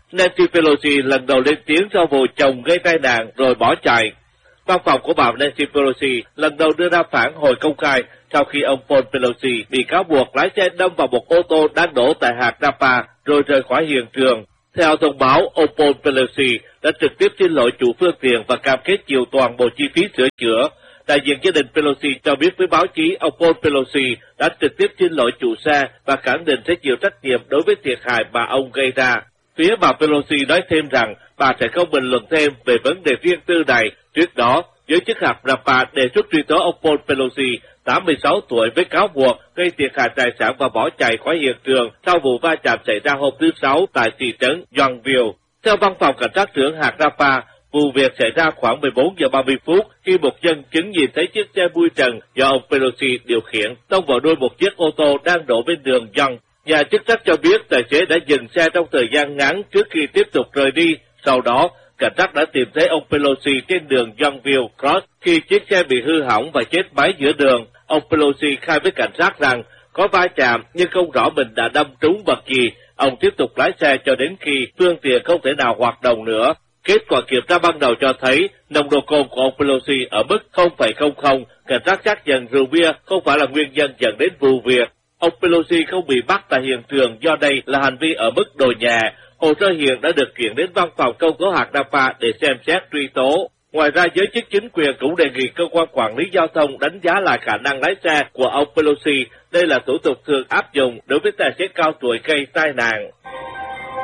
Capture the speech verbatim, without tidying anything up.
Nancy Pelosi lần đầu lên tiếng sau vụ chồng gây tai nạn rồi bỏ chạy. Văn phòng của bà Nancy Pelosi lần đầu đưa ra phản hồi công khai sau khi ông Paul Pelosi bị cáo buộc lái xe đâm vào một ô tô đang đổ tại hạt Napa rồi rời khỏi hiện trường. Theo thông báo, ông Paul Pelosi đã trực tiếp xin lỗi chủ phương tiện và cam kết chịu toàn bộ chi phí sửa chữa. Đại diện gia đình Pelosi cho biết với báo chí ông Paul Pelosi đã trực tiếp xin lỗi chủ xe và khẳng định sẽ chịu trách nhiệm đối với thiệt hại mà ông gây ra. Phía bà Pelosi nói thêm rằng bà sẽ không bình luận thêm về vấn đề riêng tư này. Trước đó, giới chức hạt Napa đề xuất truy tố ông Paul Pelosi, tám mươi sáu tuổi, với cáo buộc gây thiệt hại tài sản và bỏ chạy khỏi hiện trường sau vụ va chạm xảy ra hôm thứ Sáu tại thị trấn Youngville. Theo văn phòng cảnh sát trưởng hạt Napa, vụ việc xảy ra khoảng mười bốn giờ ba mươi phút khi một dân chứng nhìn thấy chiếc xe bui trần do ông Pelosi điều khiển tông vào đuôi một chiếc ô tô đang đổ bên đường Young. Nhà chức trách cho biết tài xế đã dừng xe trong thời gian ngắn trước khi tiếp tục rời đi. Sau đó, cảnh sát đã tìm thấy ông Pelosi trên đường Youngville Cross khi chiếc xe bị hư hỏng và chết máy giữa đường. Ông Pelosi khai với cảnh sát rằng có va chạm nhưng không rõ mình đã đâm trúng vật gì. Ông tiếp tục lái xe cho đến khi phương tiện không thể nào hoạt động nữa. Kết quả kiểm tra ban đầu cho thấy nồng độ cồn của ông Pelosi ở mức không phẩy không không. Cảnh sát xác nhận rượu bia không phải là nguyên nhân dẫn đến vụ việc. Ông Pelosi không bị bắt tại hiện trường do đây là hành vi ở mức độ nhẹ. Hồ sơ hiện đã được chuyển đến văn phòng công tố hạt Napa để xem xét truy tố. Ngoài ra, giới chức chính quyền cũng đề nghị cơ quan quản lý giao thông đánh giá lại khả năng lái xe của ông Pelosi. Đây là thủ tục thường áp dụng đối với tài xế cao tuổi gây tai nạn.